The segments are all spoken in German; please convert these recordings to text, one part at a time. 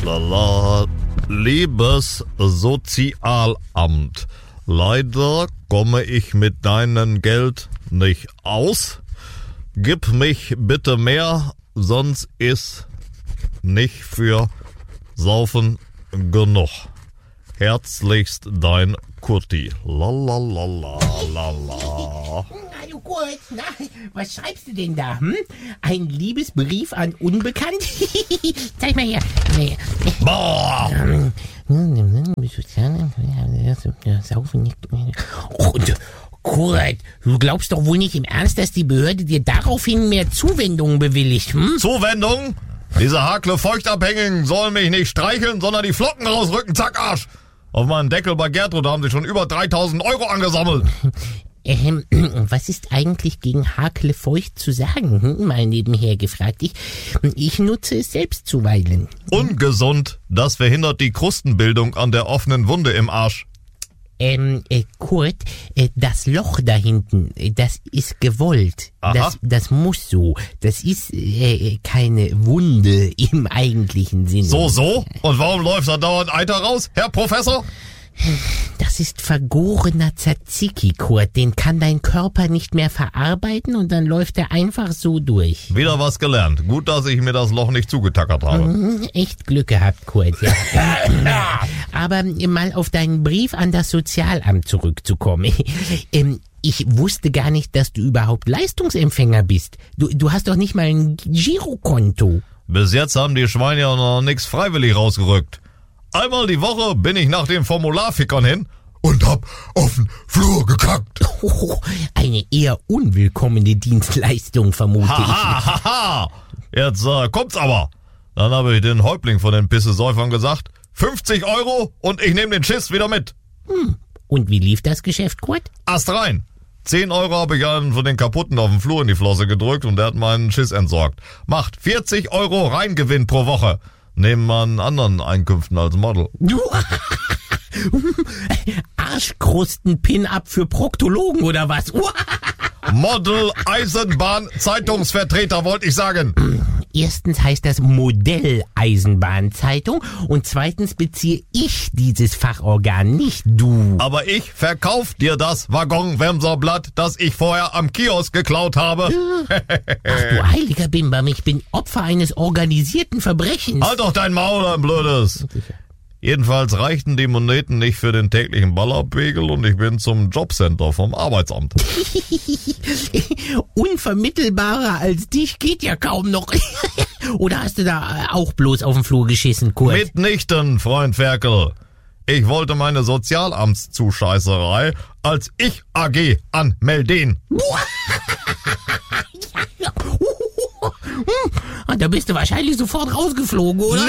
Lala. Liebes Sozialamt, leider komme ich mit deinem Geld nicht aus. Gib mich bitte mehr, sonst ist nicht für Saufen genug. Herzlichst dein Kurti. Lalalala. Hallo Kurt, na, was schreibst du denn da? Ein Liebesbrief an Unbekannt? Zeig mal her. Boah! Und Kurt, du glaubst doch wohl nicht im Ernst, dass die Behörde dir daraufhin mehr Zuwendungen bewilligt, Zuwendung? Diese hakle Feuchtabhängigen sollen mich nicht streicheln, sondern die Flocken rausrücken, zack Arsch! Auf meinen Deckel bei Gertrud haben sie schon über 3.000 Euro angesammelt. Was ist eigentlich gegen Hakle feucht zu sagen? Mal nebenher gefragt. Ich nutze es selbst zuweilen. Ungesund, das verhindert die Krustenbildung an der offenen Wunde im Arsch. Kurt, das Loch da hinten, das ist gewollt. Das muss so. Das ist keine Wunde im eigentlichen Sinne. So? Und warum läuft da dauernd Eiter raus, Herr Professor? Das ist vergorener Tzatziki, Kurt. Den kann dein Körper nicht mehr verarbeiten und dann läuft er einfach so durch. Wieder was gelernt. Gut, dass ich mir das Loch nicht zugetackert habe. Echt Glück gehabt, Kurt. Ja. Aber mal auf deinen Brief an das Sozialamt zurückzukommen. Ich wusste gar nicht, dass du überhaupt Leistungsempfänger bist. Du hast doch nicht mal ein Girokonto. Bis jetzt haben die Schweine ja noch nichts freiwillig rausgerückt. Einmal die Woche bin ich nach dem Formularfickern hin und hab auf den Flur gekackt. Eine eher unwillkommene Dienstleistung, vermute ich. Haha! Jetzt kommt's aber. Dann habe ich den Häuptling von den Pissesäufern gesagt, 50 Euro und ich nehme den Schiss wieder mit. Und wie lief das Geschäft, Kurt? Ast rein. 10 Euro habe ich einen von den Kaputten auf dem Flur in die Flosse gedrückt und der hat meinen Schiss entsorgt. Macht 40 Euro Reingewinn pro Woche. Neben an anderen Einkünften als Model. Arschkrusten-Pin-Up für Proktologen oder was? Model, Eisenbahn, Zeitungsvertreter wollte ich sagen. Erstens heißt das Modell-Eisenbahn-Zeitung und zweitens beziehe ich dieses Fachorgan, nicht du. Aber ich verkauf dir das Waggon-Wemser-Blatt, das ich vorher am Kiosk geklaut habe. Ach du heiliger Bimbam, ich bin Opfer eines organisierten Verbrechens. Halt doch dein Maul, ein Blödes. Jedenfalls reichten die Moneten nicht für den täglichen Ballerpegel und ich bin zum Jobcenter vom Arbeitsamt. Unvermittelbarer als dich geht ja kaum noch. Oder hast du da auch bloß auf den Flur geschissen, Kurt? Mitnichten, Freund Ferkel. Ich wollte meine Sozialamtszuscheißerei als Ich AG anmelden. Da bist du wahrscheinlich sofort rausgeflogen, oder?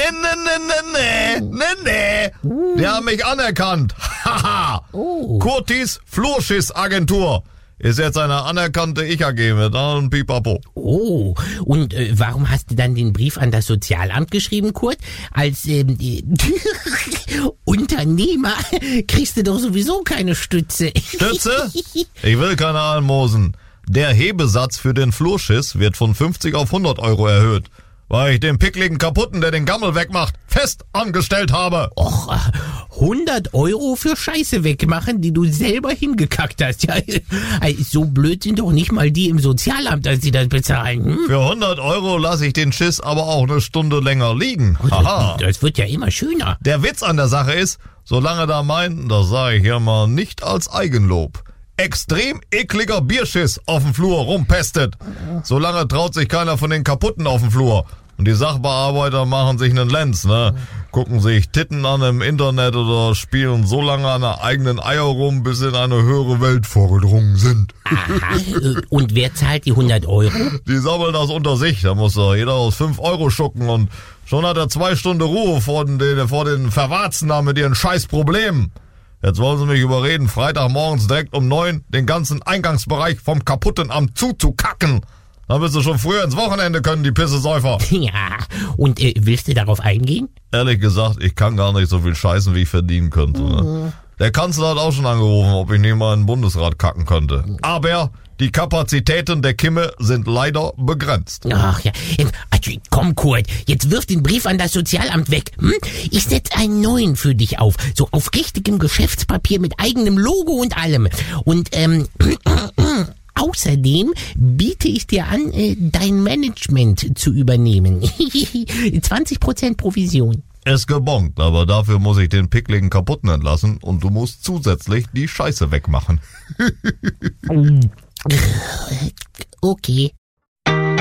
Nee. Die haben mich anerkannt. Haha. Kurtis Flurschissagentur ist jetzt eine anerkannte Ich-AG mit allem Pipapo. Oh, und warum hast du dann den Brief an das Sozialamt geschrieben, Kurt? Als Unternehmer kriegst du doch sowieso keine Stütze. Stütze? Ich will keine Almosen. Der Hebesatz für den Flurschiss wird von 50 auf 100 Euro erhöht, weil ich den pickligen Kaputten, der den Gammel wegmacht, fest angestellt habe. Och, 100 Euro für Scheiße wegmachen, die du selber hingekackt hast. Ja, so blöd sind doch nicht mal die im Sozialamt, als sie das bezahlen. Für 100 Euro lasse ich den Schiss aber auch eine Stunde länger liegen. Haha. Das wird ja immer schöner. Der Witz an der Sache ist, solange da meinten, das sage ich hier mal nicht als Eigenlob, extrem ekliger Bierschiss auf dem Flur rumpestet. Solange traut sich keiner von den Kaputten auf dem Flur. Und die Sachbearbeiter machen sich einen Lenz, ne? Gucken sich Titten an im Internet oder spielen so lange an der eigenen Eier rum, bis sie in eine höhere Welt vorgedrungen sind. Aha. Und wer zahlt die 100 Euro? Die sammeln das unter sich. Da muss doch jeder aus 5 Euro schucken und schon hat er 2 Stunden Ruhe vor den Verwarzen da mit ihren scheiß Problemen. Jetzt wollen sie mich überreden, Freitagmorgens direkt um 9 den ganzen Eingangsbereich vom Kaputtenamt zuzukacken. Dann bist du schon früher ins Wochenende können, die Pissesäufer. Ja, und willst du darauf eingehen? Ehrlich gesagt, ich kann gar nicht so viel scheißen, wie ich verdienen könnte. Ne? Der Kanzler hat auch schon angerufen, ob ich nicht mal in den Bundesrat kacken könnte. Aber die Kapazitäten der Kimme sind leider begrenzt. Ach ja, also, komm Kurt, jetzt wirf den Brief an das Sozialamt weg. Hm? Ich setz einen neuen für dich auf, so auf richtigem Geschäftspapier mit eigenem Logo und allem. Und außerdem biete ich dir an, dein Management zu übernehmen. 20% Provision. Ist gebongt, aber dafür muss ich den pickligen Kaputten entlassen und du musst zusätzlich die Scheiße wegmachen. Okay.